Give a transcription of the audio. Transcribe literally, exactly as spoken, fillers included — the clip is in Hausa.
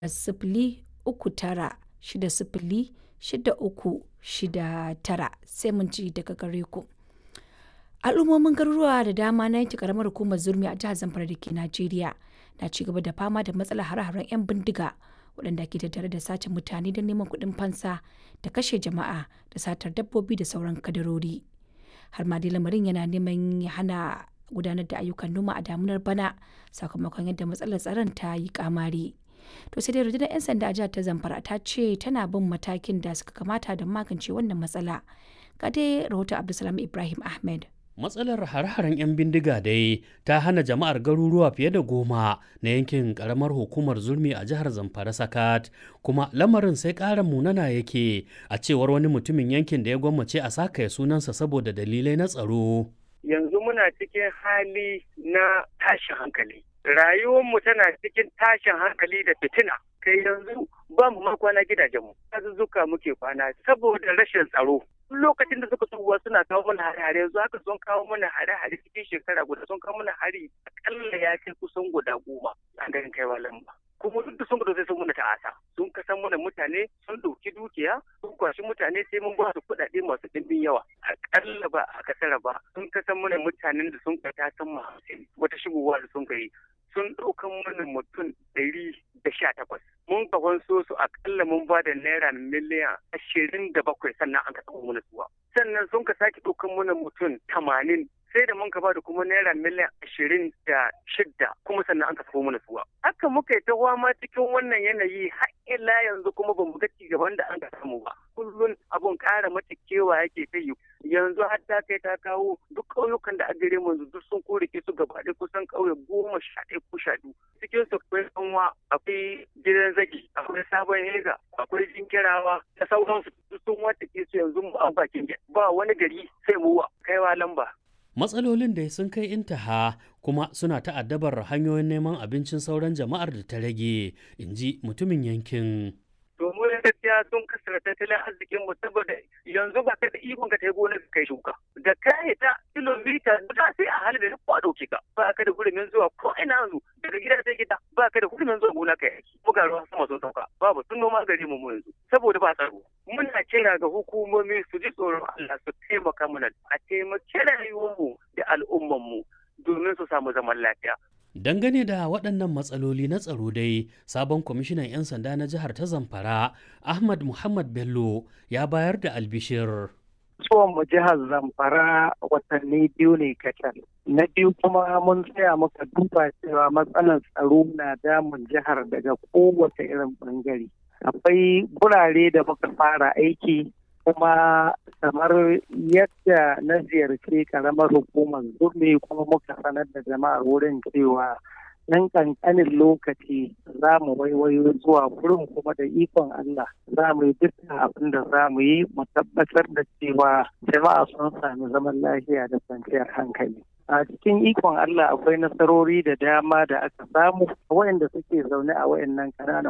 sifili uku tara shida sifili shida uku shida tara sai mun ji daga gare ku. Al'ummomin garuruwa da dama na yanke karamar hukumar Zurmi a jihar Zamfara da ke Najeriya na ci gaba da fama da matsalar hare-haren 'yan bindiga waɗanda ke tattare da sace mutane don neman kuɗin fansa da kashe jama'a da satar dabbobi da sauran kadarori. Har ma dai lamarin yana neman ya hana gudanar da ayyukan noma a damunar bana sakamakon yadda matsalar tsaron ta yi kamari. To sai dai rundunar 'yan sanda a jihar ta Zamfara ta ce tana bin matakin da suka kamata don magance wannan matsala. Ga dai rahoton Abdulsalam Ibrahim Ahmed. Matsalar hare-haren 'yan bindiga dai ta hana jama'ar garuruwa fiye da goma na yankin karamar hukumar Zurmi a jihar Zamfara sakat, kuma lamarin sai ƙara munana yake a cewar wani mutumin yankin da ya gwammace a sakaya sunansa saboda dalilai na tsaro. Yanzu muna cikin hali na tashin hankali. Rayuwarmu tana cikin tashin hankali da fitina. Kai yanzu ba mu ma kwana gidajenmu. Azuzzuka muke kwana saboda rashin tsaro. Lokacin da suka tsohuwa suna kawo mana hare-hare yanzu haka sun kawo mana hare-hare cikin shekara guda sun kawo mana hari akalla ya kai kusan guda goma a garin kaiwa lamba. Kuma duk da sun gudu sai sun muna ta'asa. Sun kasan mana mutane sun ɗauki dukiya sun kwashi mutane sai mun ba su kuɗaɗe masu ɗimbin yawa. Akalla ba a kasara ba sun kasan mana mutanen da sun kai ta san hamsin wata shigowa da sun kai sun ɗaukan mana mutum ɗari da sha takwas. Mun kafan so su akalla mun ba da naira miliyan ashirin da bakwai sannan an ka taɓa mana suwa. Sannan sun ka sake ɗaukan mana mutum tamanin sai da mun ka ba da kuma naira miliyan ashirin da shidda kuma sannan an ka taɓa mana suwa. Haka muka yi ta wama cikin wannan yanayi har ila yanzu kuma ba mu ga ci gaban da an ka samu ba. Kullum abun ƙara mata kewa yake ta yi. Yanzu har ta kai ta kawo duk ƙauyukan da a gare mu yanzu duk sun korike su gaba ɗaya kusan ƙauye goma sha ɗaya ko sha biyu. Cikin su akwai kanwa, akwai gidan zagi, akwai sabon hega, akwai jinkirawa da sauransu duk sun wata ke su yanzu mu an bakin ba wani gari sai mu kaiwa lamba. Matsalolin da sun kai intaha kuma suna ta'addabar hanyoyin neman abincin sauran jama'ar da ta rage, in ji mutumin yankin. Domin gaskiya sun kasar tattalin arzikin mu saboda yanzu ba ka da ikon ka tai gonar kai shuka. Da kai ta kilomita guda sai a halin da duk kwado ka. Ba ka da hurumin zuwa ko ina yanzu daga gida sai gida ba ka da hurumin zuwa gona kai aiki. Buga ruwa sama sun sauka babu sun noma gari mu yanzu saboda ba tsaro. Muna kira ga hukumomi su ji tsoron Allah su taimaka mana a taimaki rayuwarmu da al'ummarmu domin su samu zaman lafiya. Dangane da waɗannan matsaloli na tsaro dai, sabon kwamishinan 'yan sanda na jihar ta Zamfara, Ahmad Muhammad Bello, ya bayar da albishir. Tsohon mu jihar Zamfara watanni biyu ne kacal. Na biyu kuma mun tsaya muka duba cewa matsalar tsaro na damun jihar daga kowace irin bangare. Akwai gurare da muka fara aiki kuma kamar yadda na ziyarci karamar hukumar Zurmi kuma muka sanar da jama'ar wurin cewa nan kankanin lokaci za mu waiwayo zuwa wurin kuma da ikon Allah za mu yi dukkan abin da za mu yi mu tabbatar da cewa jama'a sun sami zaman lafiya da kwanciyar hankali. A cikin ikon Allah akwai nasarori da dama da aka samu waɗanda suke zaune a waɗannan ƙananan